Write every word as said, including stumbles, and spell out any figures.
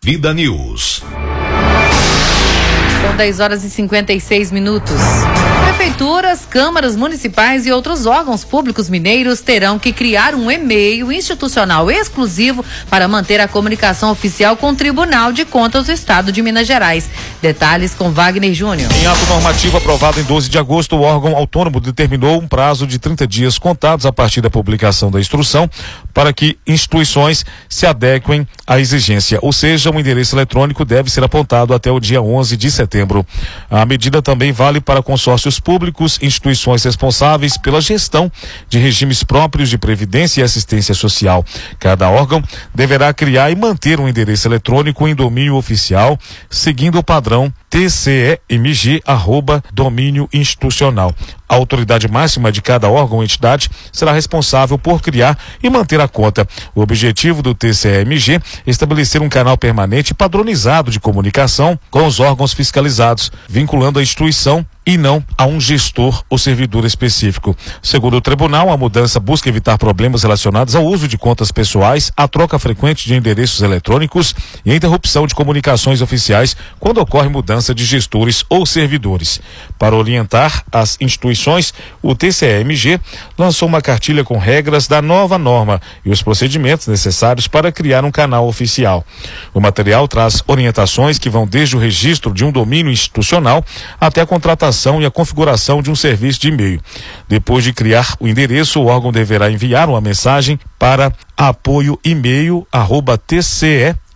Vida News. São dez horas e cinquenta e seis minutos. Prefeituras, câmaras municipais e outros órgãos públicos mineiros terão que criar um e-mail institucional exclusivo para manter a comunicação oficial com o Tribunal de Contas do Estado de Minas Gerais. Detalhes com Wagner Júnior. Em ato normativo aprovado em doze de agosto, o órgão autônomo determinou um prazo de trinta dias contados a partir da publicação da instrução para que instituições se adequem à exigência, ou seja, um endereço eletrônico deve ser apontado até o dia onze de setembro. A medida também vale para consórcios públicos, instituições responsáveis pela gestão de regimes próprios de previdência e assistência social. Cada órgão deverá criar e manter um endereço eletrônico em domínio oficial, seguindo o padrão T C E M G arroba domínio institucional. A autoridade máxima de cada órgão ou entidade será responsável por criar e manter a conta. O objetivo do T C E M G é estabelecer um canal permanente padronizado de comunicação com os órgãos fiscalizados, vinculando a instituição e não a um gestor ou servidor específico. Segundo o tribunal, a mudança busca evitar problemas relacionados ao uso de contas pessoais, a troca frequente de endereços eletrônicos e a interrupção de comunicações oficiais quando ocorre mudança de gestores ou servidores. Para orientar as instituições, o T C E M G lançou uma cartilha com regras da nova norma e os procedimentos necessários para criar um canal oficial. O material traz orientações que vão desde o registro de um domínio institucional até a contratação e a configuração de um serviço de e-mail. Depois de criar o endereço, o órgão deverá enviar uma mensagem para apoio e-mail arroba tce